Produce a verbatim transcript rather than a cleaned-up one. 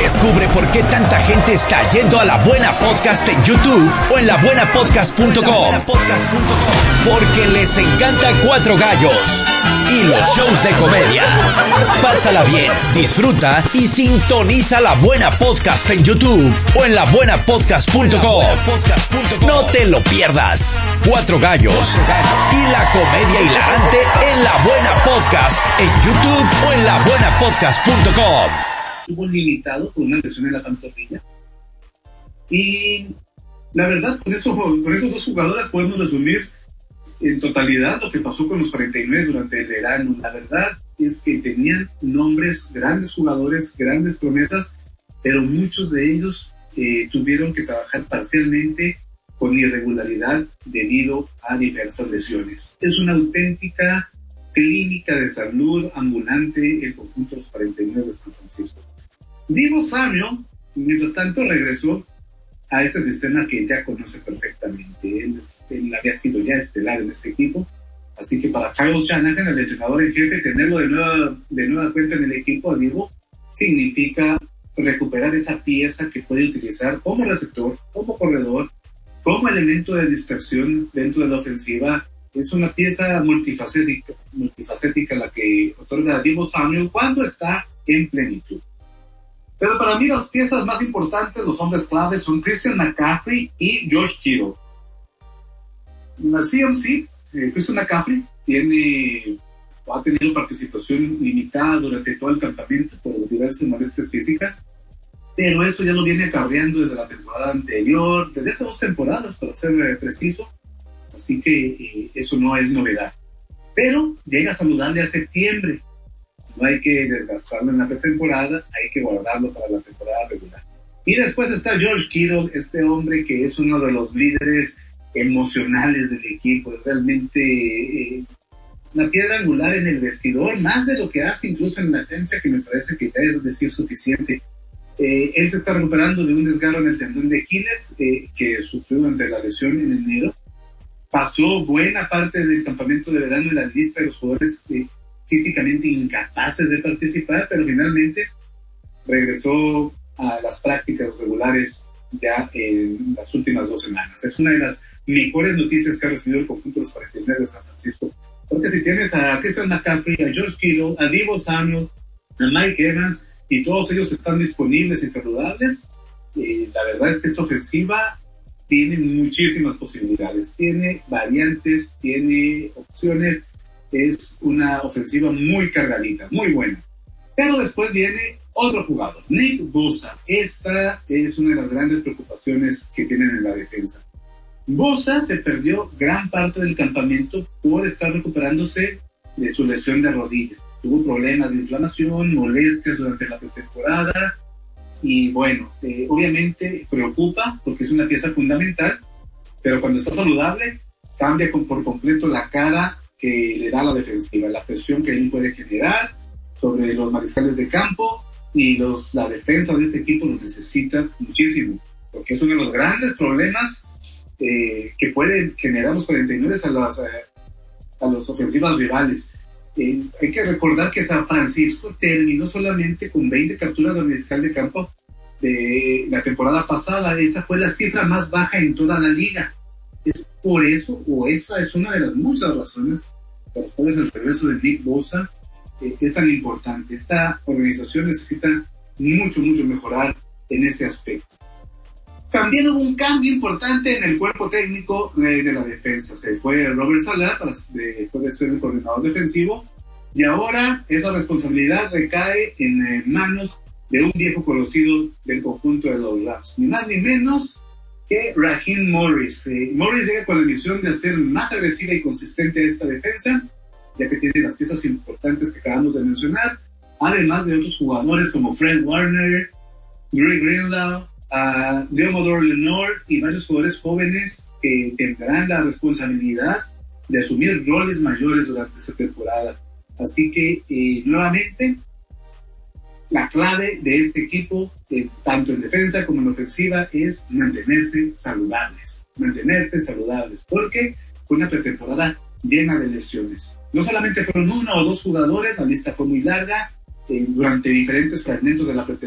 Descubre por qué tanta gente está yendo a La Buena Podcast en YouTube o en la buena podcast punto com. Porque les encanta Cuatro Gallos y los shows de comedia. Pásala bien, disfruta y sintoniza La Buena Podcast en YouTube o en la buena podcast punto com. No te lo pierdas. Cuatro Gallos y la comedia hilarante en La Buena Podcast en YouTube o en la buena podcast punto com. Estuvo limitado por una lesión en la pantorrilla. Y la verdad, con, eso, con esos dos jugadores podemos resumir en totalidad lo que pasó con los cuarenta y nueve durante el verano. La verdad es que tenían nombres, grandes jugadores, grandes promesas, pero muchos de ellos eh, tuvieron que trabajar parcialmente con irregularidad debido a diversas lesiones. Es una auténtica clínica de salud ambulante el conjunto de los cuarenta y nueve de San Francisco. Deebo Samuel, mientras tanto, regresó a este sistema que ya conoce perfectamente. Él, él había sido ya estelar en este equipo, así que para Kyle Shanahan, el entrenador en jefe, tenerlo de nueva, de nueva cuenta en el equipo, a Deebo, significa recuperar esa pieza que puede utilizar como receptor, como corredor, como elemento de distracción dentro de la ofensiva. Es una pieza multifacética, multifacética la que otorga a Deebo Samuel cuando está en plenitud. Pero para mí las piezas más importantes, los hombres claves, son Christian McCaffrey y George Kittle. En la C M C, eh, Christian McCaffrey tiene, ha tenido participación limitada durante todo el campamento por diversas molestias físicas, pero eso ya lo viene acarreando desde la temporada anterior, desde esas dos temporadas, para ser eh, preciso, así que eh, eso no es novedad. Pero llega saludable a septiembre. No hay que desgastarlo en la pretemporada, hay que guardarlo para la temporada regular. Y después está George Kittle, este hombre que es uno de los líderes emocionales del equipo, es realmente eh, una piedra angular en el vestidor, más de lo que hace incluso en la cancha, que me parece que ya es decir suficiente. Eh, él se está recuperando de un desgarro en el tendón de Aquiles eh, que sufrió durante la lesión en enero. Pasó buena parte del campamento de verano en la lista de los jugadores eh, físicamente incapaces de participar, pero finalmente regresó a las prácticas regulares ya en las últimas dos semanas. Es una de las mejores noticias que ha recibido el conjunto de los cuarenta y nueve de San Francisco, porque si tienes a Christian McCaffrey, a George Kittle, a Deebo Samuel, a Mike Evans, y todos ellos están disponibles y saludables, eh, la verdad es que esta ofensiva tiene muchísimas posibilidades, tiene variantes, tiene opciones. Es una ofensiva muy cargadita, muy buena. Pero después viene otro jugador, Nick Bosa. Esta es una de las grandes preocupaciones que tienen en la defensa. Bosa se perdió gran parte del campamento por estar recuperándose de su lesión de rodilla. Tuvo problemas de inflamación, molestias durante la pretemporada. Y bueno, eh, obviamente preocupa porque es una pieza fundamental, pero cuando está saludable cambia con, por completo la cara que le da la defensiva, la presión que él puede generar sobre los mariscales de campo, y los, la defensa de este equipo lo necesita muchísimo, porque es uno de los grandes problemas eh, que pueden generar los cuarenta y nueve a las, eh, a los ofensivas rivales. Eh, hay que recordar que San Francisco terminó solamente con veinte capturas del mariscal de campo de la temporada pasada. Esa fue la cifra más baja en toda la liga. Es por eso, o esa es una de las muchas razones por las cuales el regreso de Nick Bosa eh, es tan importante. Esta organización necesita mucho, mucho mejorar en ese aspecto. También hubo un cambio importante en el cuerpo técnico de, de la defensa. Se fue Robert Saleh para de, de ser el coordinador defensivo, y ahora esa responsabilidad recae en eh, manos de un viejo conocido del conjunto de los Rams, ni más ni menos que Raheem Morris. Eh, Morris llega con la misión de hacer más agresiva y consistente esta defensa, ya que tiene las piezas importantes que acabamos de mencionar, además de otros jugadores como Fred Warner, Greg Greenlaw, a Deommodore Lenoir y varios jugadores jóvenes que tendrán la responsabilidad de asumir roles mayores durante esta temporada. Así que, eh, nuevamente, la clave de este equipo, eh, tanto en defensa como en ofensiva, es mantenerse saludables. Mantenerse saludables, porque fue una pretemporada llena de lesiones. No solamente fueron uno o dos jugadores, la lista fue muy larga, eh, durante diferentes fragmentos de la pretemporada.